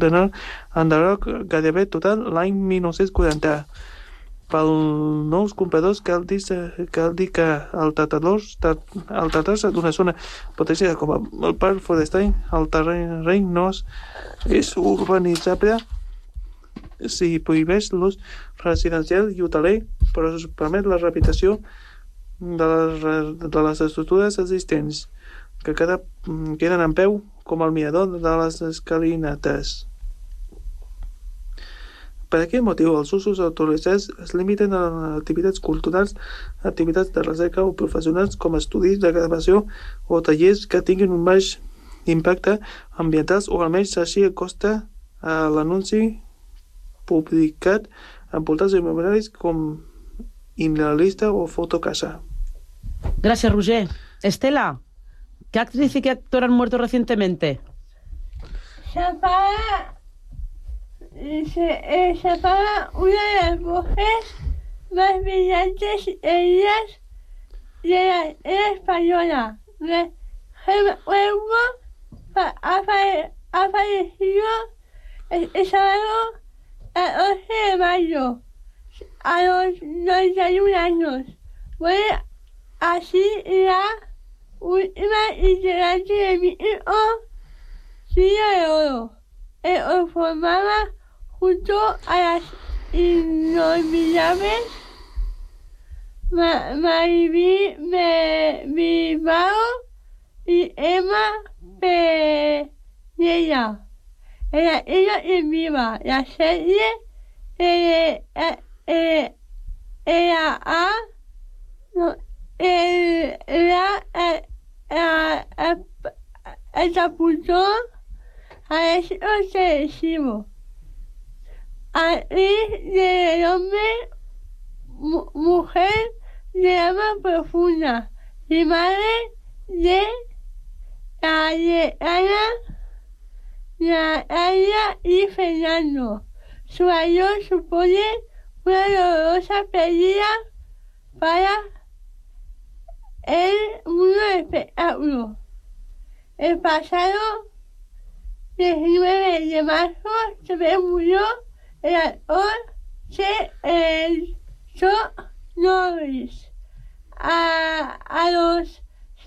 d'anar enderroc gairebé total l'any 1940. Pels nous compradors cal dir que el tratar-se d'una zona protegida com el Parc Forestal, el terreny no és urbanitzable, s'hi prohibeix l'ús residencial i hoteler, però es permet la rehabilitació de les estructures existents que queden en peu, com el mirador de les escalinates. Per aquest motiu, els usos autoritzats es limiten a activitats culturals, activitats de recerca o professionals com estudis de gravació o tallers que tinguin un baix impacte ambiental, o almenys així costa a l'anunci publicat en portals immobiliaris com Idealista o Fotocasa. Gracias, Roger. Estela, ¿qué actriz y qué actor han muerto recientemente? Se apaga una de las voces más brillantes e ideas de la era española. Gemma Huergo ha fallecido el sábado 11 de mayo a los 91 años. Fue así la última integrante de Mítico Silla de Oro. Formaba junto a las inolvidables Maribel Bilbao y Emma Peña. Ella en viva, la serie catapultó a éxito televisivo. Actriz de nombre, mujer de alma profunda y madre de Natalia y Fernando. Su mayor supone una dolorosa pérdida para el mundo del espectáculo. El pasado 19 de marzo se murió el actor Chuck Norris a los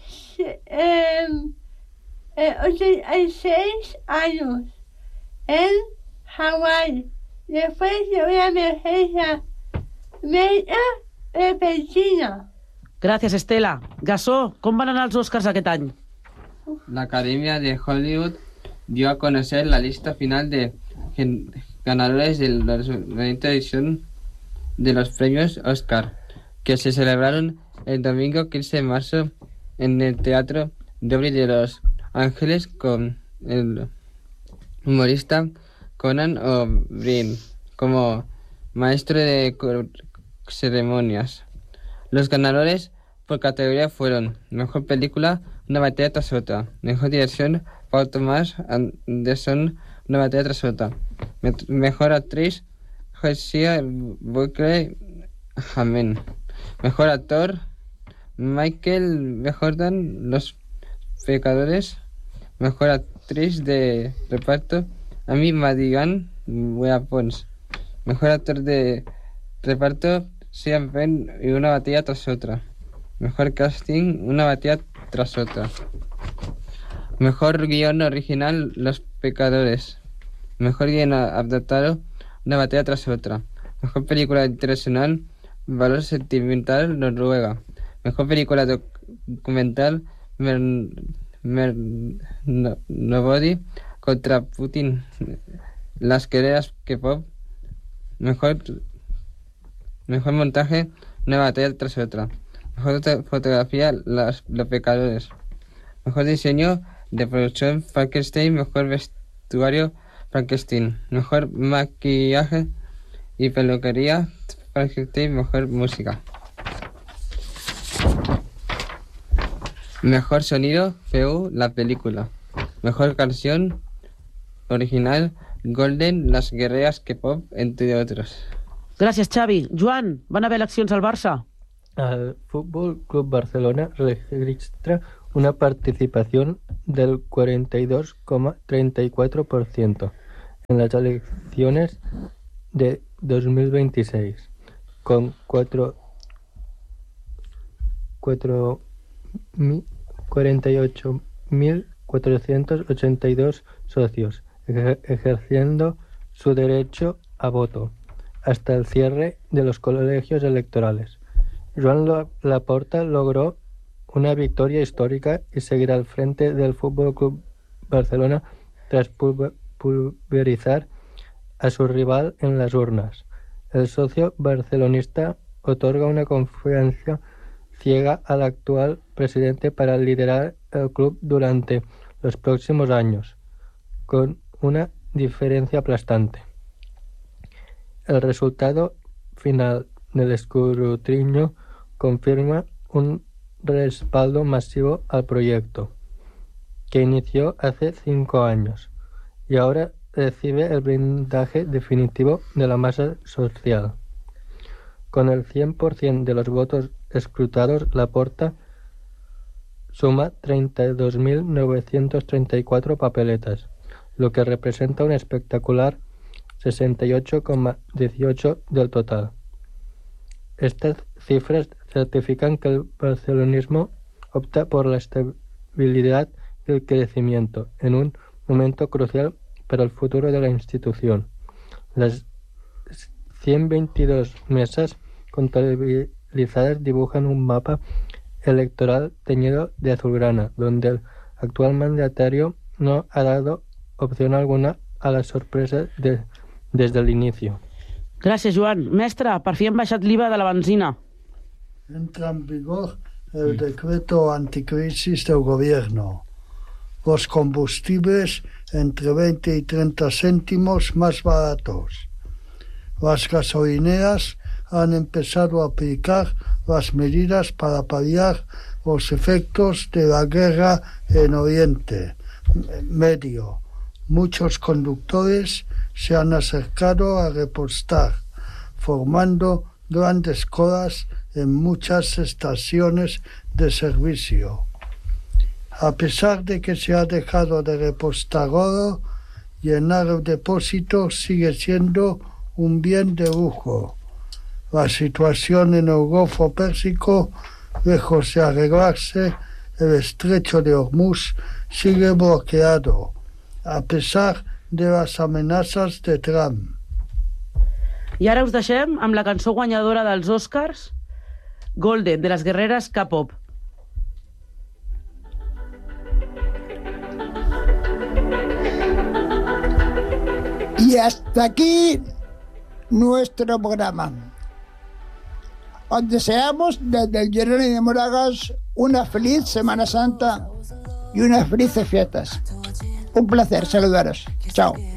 86 años en Hawái, después de una emergencia médica repentina. Gracias, Estela. Gassó, com van anar els Oscars aquest any? La Academia de Hollywood dio a conocer la lista final de ganadores de la 20ª edición de los premios Oscar, que se celebraron el domingo 15 de marzo en el Teatro Dolby de Los Ángeles con el humorista Conan O'Brien como maestro de ceremonias. Los ganadores por categoría fueron Mejor Película, Una batalla tras otra; Mejor Dirección, Paul Thomas Anderson, Una batalla tras otra; Mejor Actriz, Jessica Buckley Jamen; Mejor Actor, Michael B. Jordan, Los Pecadores; Mejor Actriz de Reparto, Amy Madigan, Weapons; Mejor Actor de Reparto, Sean Penn y Una batalla tras otra; Mejor Casting, Una batalla tras otra; Mejor Guión Original, Los Pecadores; Mejor Guión Adaptado, Una batalla tras otra; Mejor Película Internacional, Valor Sentimental, Noruega; Mejor Película Documental, Nobody contra Putin, Las Guerreras K-Pop; Mejor Montaje, Una batalla tras otra; Mejor Fotografía, Los Pecadores; Mejor Diseño de Producción, Frankenstein; Mejor Vestuario, Frankenstein; Mejor Maquillaje y Peluquería, Frankenstein; Mejor Música. Mejor Sonido, FEU, La Película; Mejor Canción Original, Golden, Las Guerreras K-Pop, entre otros. Gràcies, Xavi. Joan, van haver eleccions al Barça? El Fútbol Club Barcelona registra una participación del 42,34%. en las elecciones de 2026, con 48.482 socios, ejerciendo su derecho a voto, hasta el cierre de los colegios electorales. Joan Laporta logró una victoria histórica y seguirá al frente del Fútbol Club Barcelona tras pulverizar a su rival en las urnas. El socio barcelonista otorga una confianza ciega al actual presidente para liderar el club durante los próximos años, con una diferencia aplastante. El resultado final del escrutinio confirma un respaldo masivo al proyecto, que inició hace 5 años y ahora recibe el blindaje definitivo de la masa social. Con el 100% de los votos escrutados, Laporta suma 32.934 papeletas, lo que representa un espectacular 68,18% del total. Estas cifras certifican que el barcelonismo opta por la estabilidad y el crecimiento en un momento crucial para el futuro de la institución. Las 122 mesas contabilizadas dibujan un mapa electoral teñido de azulgrana, donde el actual mandatario no ha dado opción alguna a la sorpresa desde el inicio. Gràcies, Joan. Mestre, per fi han baixat l'IVA de la benzina. Entra en vigor el decreto anticrisis del gobierno. Los combustibles entre 20 y 30 céntimos más baratos. Las gasolineras han empezado a aplicar las medidas para paliar los efectos de la guerra en Oriente Medio. Muchos conductores se han acercado a repostar, formando grandes colas en muchas estaciones de servicio. A pesar de que se ha dejado de repostar oro, llenar el depósito sigue siendo un bien de lujo. La situación en el Golfo Pérsico, lejos de arreglarse, el estrecho de Hormuz sigue bloqueado, a pesar de las amenazas de Trump. I ara us deixem amb la cançó guanyadora dels Oscars, Golden, de les guerreres K-pop. Y hasta aquí nuestro programa. Os deseamos desde el Jeroni de Moragas una feliz Semana Santa y unas felices fiestas. Un placer saludaros. Chao.